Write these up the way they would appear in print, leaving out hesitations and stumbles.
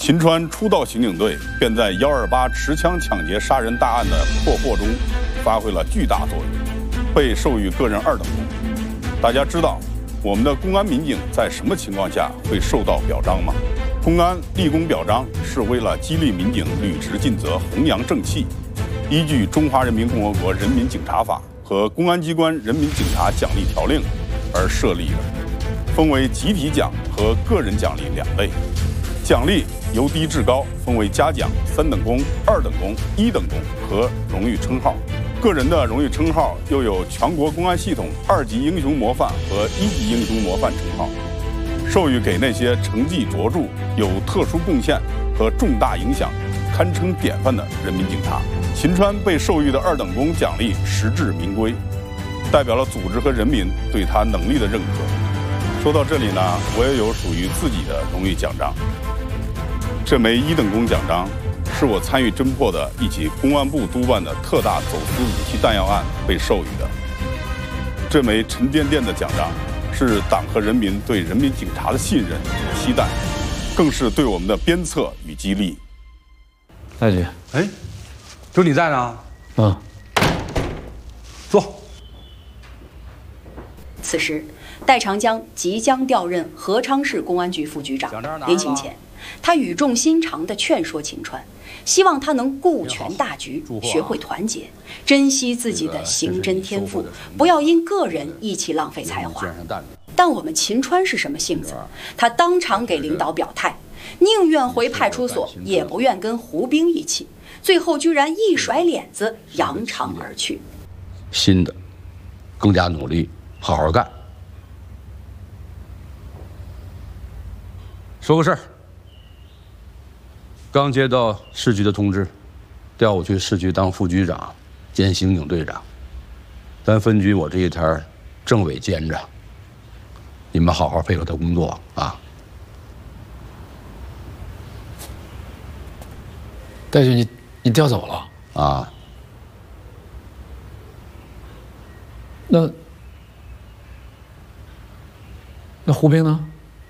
秦川初到刑警队，便在128持枪抢劫杀人大案的破获中发挥了巨大作用，被授予个人2等功。大家知道我们的公安民警在什么情况下会受到表彰吗？公安立功表彰是为了激励民警履职尽责、弘扬正气，依据《中华人民共和国人民警察法》和《公安机关人民警察奖励条令》而设立的，分为集体奖和个人奖励2类。奖励由低至高，分为嘉奖、3等功、2等功、1等功和荣誉称号。个人的荣誉称号又有全国公安系统2级英雄模范和1级英雄模范称号，授予给那些成绩卓著、有特殊贡献和重大影响、堪称典范的人民警察。秦川被授予的2等功奖励实至名归，代表了组织和人民对他能力的认可。说到这里呢，我也有属于自己的荣誉奖章。这枚1等功奖章是我参与侦破的一起公安部督办的特大走私武器弹药案被授予的。这枚沉甸甸的奖章是党和人民对人民警察的信任与期待，更是对我们的鞭策与激励。 大姐， 哎，就你在呢？ 嗯。 坐。 此时，戴长江即将调任合昌市公安局副局长。临行前，他语重心长地劝说秦川，希望他能顾全大局，学会团结，珍惜自己的刑侦天赋，不要因个人意气浪费才华。但我们秦川是什么性子？他当场给领导表态，宁愿回派出所，也不愿跟胡兵一起。最后居然一甩脸子，扬长而去。 新的，更加努力，好好干。说个事儿。刚接到市局的通知，调我去市局当副局长兼刑警队长。咱分局我这一摊政委兼着，你们好好配合他工作啊。 戴局，你调走了啊？ 那胡兵呢？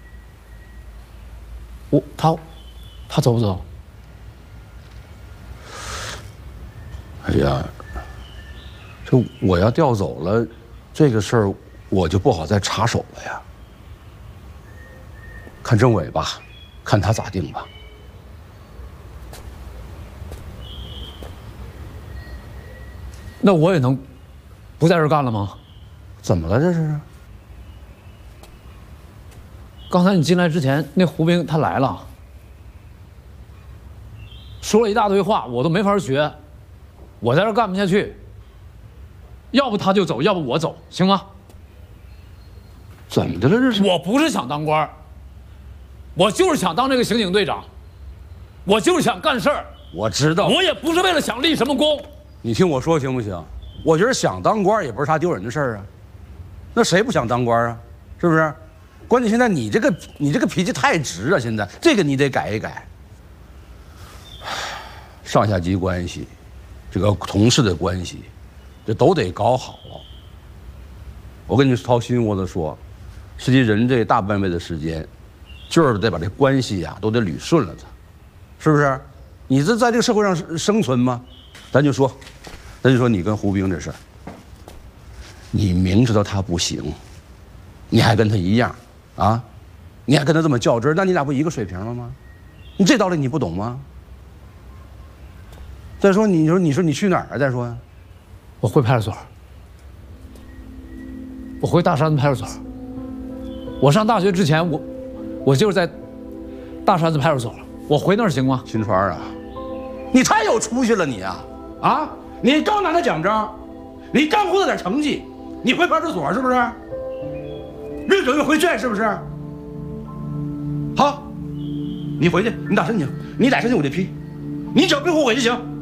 他走不走？ 哎呀，这我要调走了，这个事儿我就不好再插手了呀。看政委吧，看他咋定吧。 那我也能不在这儿干了吗？ 怎么了这是？ 刚才你进来之前，那胡兵他来了，说了一大堆话，我都没法学，我在这儿干不下去。要不他就走，要不我走，行吗？ 怎么的了这是？ 我不是想当官，我就是想当这个刑警队长，我就是想干事儿。 我知道， 我也不是为了想立什么功。 你听我说行不行？我觉得想当官也不是啥丢人的事儿啊，那谁不想当官啊？是不是？关键现在你这个脾气太直啊！现在这个你得改一改。上下级关系，这个同事的关系，这都得搞好。我跟你掏心窝子说，实际人这大半辈子时间，就是得把这关系呀都得捋顺了它，是不是？你这在这个社会上生存吗？咱就说你跟胡兵这事儿，你明知道他不行，你还跟他一样啊？你还跟他这么较真儿，那你俩不一个水平了吗？你这道理你不懂吗？再说你说你去哪儿啊？再说呀， 我回派出所，我回大山子派出所。我上大学之前，我就是在大山子派出所，我回那儿行吗？ 秦川啊，你太有出息了你啊！啊，你刚拿到奖章，你刚获得点成绩，你回派出所是不是？越整越回旋是不是？好，你回去，你打申请，你打申请我就批，你只要别后悔就行。